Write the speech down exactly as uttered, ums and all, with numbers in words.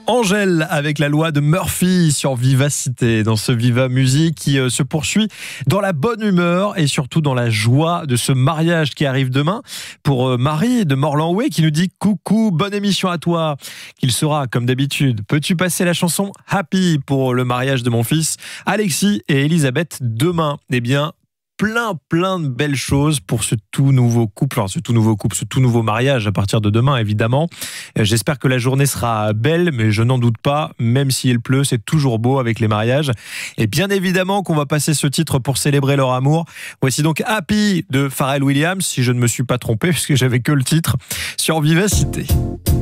Angèle avec la loi de Murphy sur Vivacité, dans ce Viva Musique qui euh, se poursuit dans la bonne humeur et surtout dans la joie de ce mariage qui arrive demain pour euh, Marie de Morlanoué qui nous dit coucou, bonne émission à toi, qu'il sera comme d'habitude. Peux-tu passer la chanson Happy pour le mariage de mon fils Alexis et Elisabeth demain? Eh bien, plein plein de belles choses pour ce tout nouveau couple, enfin ce tout nouveau couple, ce tout nouveau mariage à partir de demain évidemment. J'espère que la journée sera belle, mais je n'en doute pas, même s'il pleut, c'est toujours beau avec les mariages. Et bien évidemment qu'on va passer ce titre pour célébrer leur amour. Voici donc Happy de Pharrell Williams, si je ne me suis pas trompé, puisque j'avais que le titre, sur Vivacité.